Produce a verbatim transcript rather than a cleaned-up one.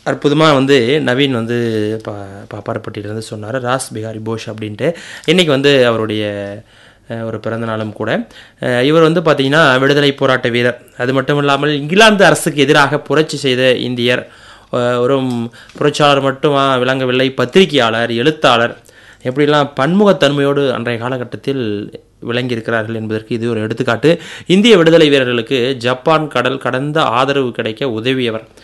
அற்புதமாக வந்து நவீன் வந்து பா பாப்பாரப்பட்டியிலேருந்து சொன்னார், ராஸ் பிஹாரி போஸ் அப்படின்ட்டு. இன்றைக்கி வந்து அவருடைய ஒரு பிறந்த நாளும் கூட. இவர் வந்து பார்த்திங்கன்னா விடுதலை போராட்ட வீரர். அது மட்டும் இல்லாமல் இங்கிலாந்து அரசுக்கு எதிராக புரட்சி செய்த இந்தியர். ஒரு புரட்சியாளர் மட்டுமா விளங்கவில்லை, பத்திரிகையாளர், எழுத்தாளர், எப்படிலாம் பன்முகத்தன்மையோடு அன்றைய காலகட்டத்தில் விளங்கியிருக்கிறார்கள் என்பதற்கு இது ஒரு எடுத்துக்காட்டு. இந்திய விடுதலை வீரர்களுக்கு ஜப்பான் கடல் கடந்த ஆதரவு கிடைக்க உதவியவர்.